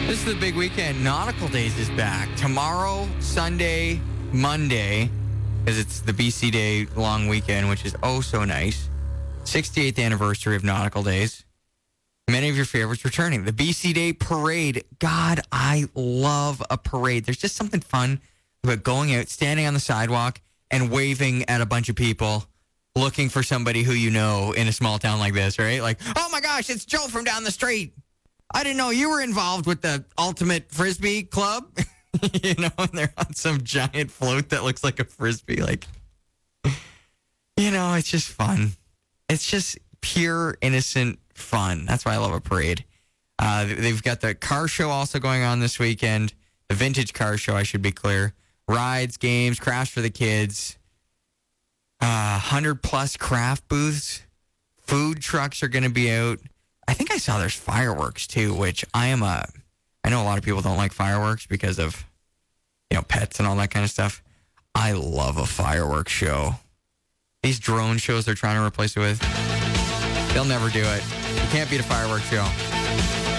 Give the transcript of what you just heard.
This is the big weekend. Nautical Days is back. Tomorrow, Sunday, Monday, because it's the BC Day long weekend, which is oh so nice. 68th anniversary of Nautical Days. Many of your favorites returning. The BC Day Parade. God, I love a parade. There's just something fun about going out, standing on the sidewalk, and waving at a bunch of people looking for somebody who you know in a small town like this, right? Like, oh my gosh, it's Joe from down the street. I didn't know you were involved with the Ultimate Frisbee Club. You know, and they're on some giant float that looks like a Frisbee. Like, you know, it's just fun. It's just pure, innocent fun. That's why I love a parade. They've got the car show also going on this weekend. The vintage car show, I should be clear. Rides, games, crafts for the kids. 100 plus craft booths. Food trucks are going to be out. I think I saw there's fireworks too, which I know a lot of people don't like fireworks because of, you know, pets and all that kind of stuff. I love a fireworks show. These drone shows they're trying to replace it with, they'll never do it. You can't beat a fireworks show.